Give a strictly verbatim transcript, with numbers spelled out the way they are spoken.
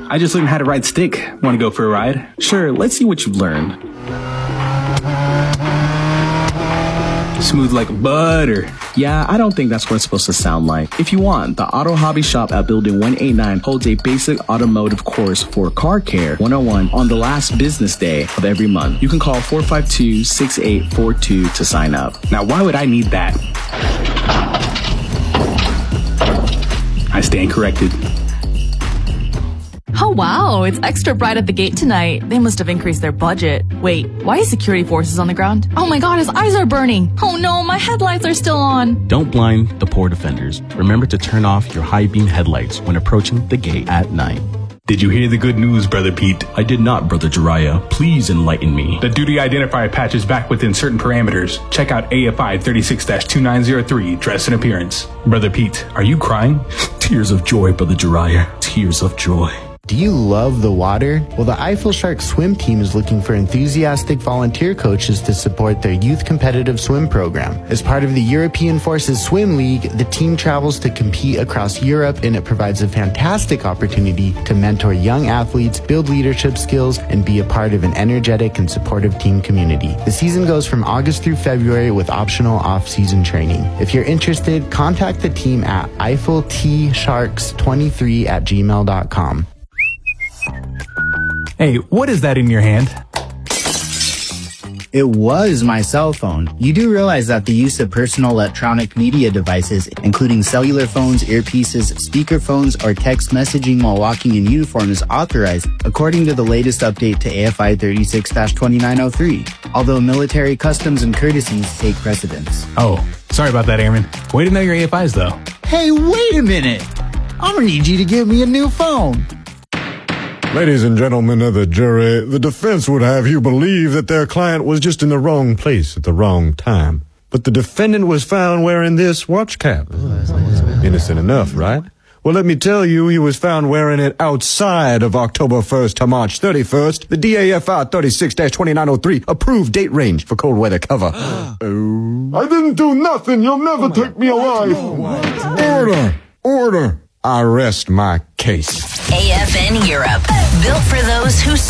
I just learned how to ride stick. Want to go for a ride? Sure, let's see what you've learned. Smooth like butter. Yeah, I don't think that's what it's supposed to sound like. If you want, the Auto Hobby Shop at Building one eighty-nine holds a basic automotive course for Car Care one oh one on the last business day of every month. You can call four five two, six eight four two to sign up. Now, why would I need that? I stand corrected. Oh wow, it's extra bright at the gate tonight. They must have increased their budget. Wait, why is security forces on the ground? Oh my god, his eyes are burning. Oh no, my headlights are still on. Don't blind the poor defenders. Remember to turn off your high beam headlights when approaching the gate at night. Did you hear the good news, Brother Pete? I did not, Brother Jiraiya. Please enlighten me. The duty identifier patch is back within certain parameters. Check out A F I thirty-six dash two nine zero three, dress and appearance. Brother Pete, are you crying? Tears of joy, Brother Jiraiya. Tears of joy. Do you love the water? Well, the Eiffel Shark swim team is looking for enthusiastic volunteer coaches to support their youth competitive swim program. As part of the European Forces Swim League, the team travels to compete across Europe, and it provides a fantastic opportunity to mentor young athletes, build leadership skills, and be a part of an energetic and supportive team community. The season goes from August through February with optional off-season training. If you're interested, contact the team at eiffel t sharks twenty-three at gmail dot com. Hey, what is that in your hand? It was my cell phone. You do realize that the use of personal electronic media devices, including cellular phones, earpieces, speakerphones, or text messaging while walking in uniform is authorized, according to the latest update to A F I thirty-six dash twenty-nine oh three, although military customs and courtesies take precedence. Oh, sorry about that, Airman. Way to know your A F Is, though. Hey, wait a minute. I'm gonna need you to give me a new phone. Ladies and gentlemen of the jury, the defense would have you believe that their client was just in the wrong place at the wrong time. But the defendant was found wearing this watch cap. Innocent enough, right? Well, let me tell you, he was found wearing it outside of October first to March thirty-first, the D A F I thirty-six dash twenty-nine oh three approved date range for cold weather cover. Oh. I didn't do nothing. You'll never oh take me alive. Oh Order. Order. I rest my case. A F N Europe. Built for those who